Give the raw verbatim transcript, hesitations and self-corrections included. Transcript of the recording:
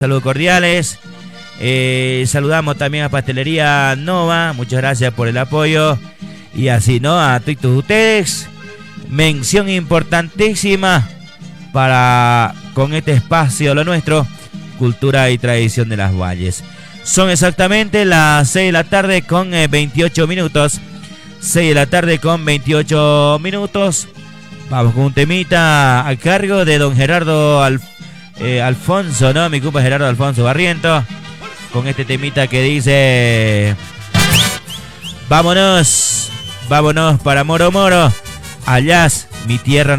Saludos cordiales. Eh, saludamos también a Pastelería Nova. Muchas gracias por el apoyo. Y así, ¿no? A todos ustedes. Mención importantísima para con este espacio, lo nuestro, cultura y tradición de las Valles. Son exactamente las seis de la tarde con eh, veintiocho minutos. seis de la tarde con veintiocho minutos. Vamos con un temita a cargo de don Gerardo Al, eh, Alfonso, ¿no? Mi compa Gerardo Alfonso Barriento. Con este temita que dice: vámonos, vámonos para Moro Moro. Allá, mi tierra